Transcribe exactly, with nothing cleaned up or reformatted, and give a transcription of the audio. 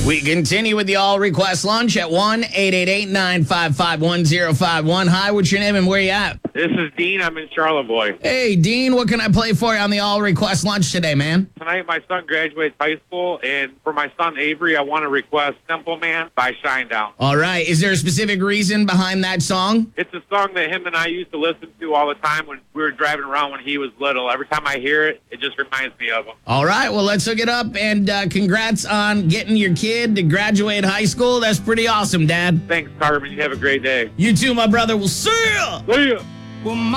We continue with the all request lunch at one eight eight eight, nine five five, one zero five one. Hi, what's your name and where you at? This is Dean. I'm in Charlevoix. Hey, Dean, what can I play for you on the all request lunch today, man? Tonight, my son graduates high school, and for my son Avery, I want to request Simple Man by Shinedown. All right. Is there a specific reason behind that song? It's a song that him and I used to listen to all the time when we were driving around when he was little. Every time I hear it, it just reminds me of him. All right. Well, let's hook it up, and uh, congrats on getting your kid to graduate high school. That's pretty awesome, Dad. Thanks, Carmen. You have a great day. You too, my brother. We'll see ya. See ya. Well, my